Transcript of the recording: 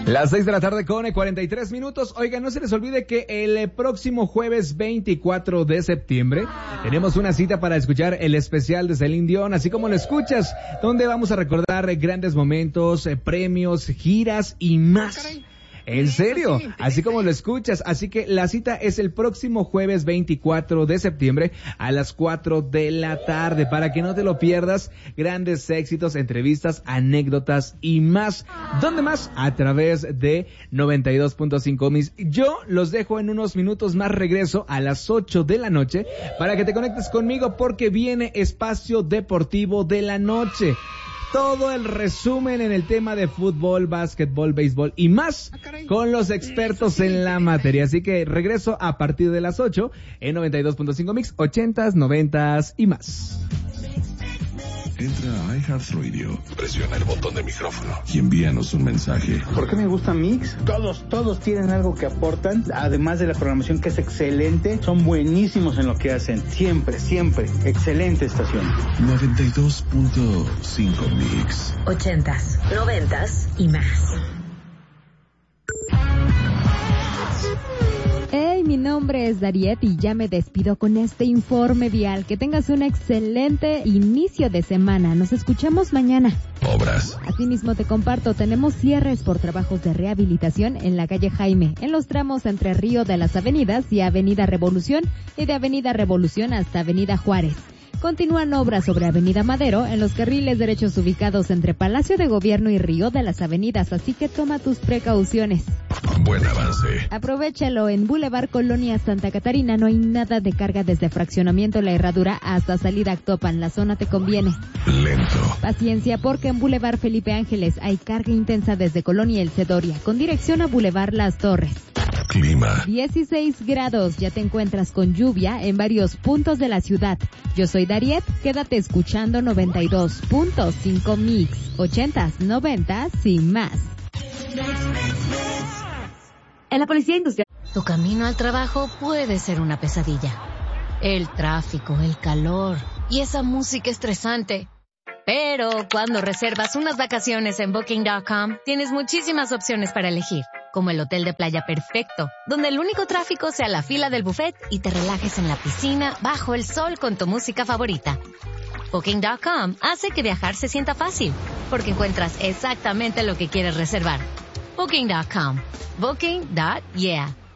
Las 6 de la tarde con 43 minutos. Oigan, no se les olvide que el próximo jueves 24 de septiembre tenemos una cita para escuchar el especial de Celine Dion, así como lo escuchas, donde vamos a recordar grandes momentos, premios, giras y más. ¿En serio? Así como lo escuchas. Así que la cita es el próximo jueves 24 de septiembre a las 4 de la tarde. Para que no te lo pierdas, grandes éxitos, entrevistas, anécdotas y más. ¿Dónde más? A través de 92.5 Mix. Yo los dejo en unos minutos más. Regreso a las 8 de la noche para que te conectes conmigo, porque viene Espacio Deportivo de la Noche. Todo el resumen en el tema de fútbol, básquetbol, béisbol y más con los expertos en la materia. Así que regreso a partir de las 8 en 92.5 Mix, 80s, 90s y más. Entra a iHeartRadio, presiona el botón de micrófono y envíanos un mensaje. ¿Por qué me gusta Mix? Todos tienen algo que aportan, además de la programación que es excelente, son buenísimos en lo que hacen, siempre, excelente estación. 92.5 Mix. 80s, 90s y más. Hey, mi nombre es Dariet y ya me despido con este informe vial. Que tengas un excelente inicio de semana. Nos escuchamos mañana. Obras. Asimismo te comparto, tenemos cierres por trabajos de rehabilitación en la calle Jaime, en los tramos entre Río de las Avenidas y Avenida Revolución, y de Avenida Revolución hasta Avenida Juárez. Continúan obras sobre Avenida Madero en los carriles derechos ubicados entre Palacio de Gobierno y Río de las Avenidas, así que toma tus precauciones. Buen avance. Aprovechalo, en Boulevard Colonia Santa Catarina no hay nada de carga desde Fraccionamiento La Herradura hasta salida Actopan, la zona te conviene. Lento. Paciencia, porque en Boulevard Felipe Ángeles hay carga intensa desde Colonia El Cedoria, con dirección a Boulevard Las Torres. Clima. 16 grados, ya te encuentras con lluvia en varios puntos de la ciudad. Yo soy Dariet, quédate escuchando 92.5 Mix, 80s, 90s y más. En la Policía Industrial. Tu camino al trabajo puede ser una pesadilla. El tráfico, el calor y esa música estresante. Pero cuando reservas unas vacaciones en Booking.com, tienes muchísimas opciones para elegir, como el hotel de playa perfecto, donde el único tráfico sea la fila del buffet y te relajes en la piscina bajo el sol con tu música favorita. Booking.com hace que viajar se sienta fácil, porque encuentras exactamente lo que quieres reservar. Booking.com. Booking.yeah.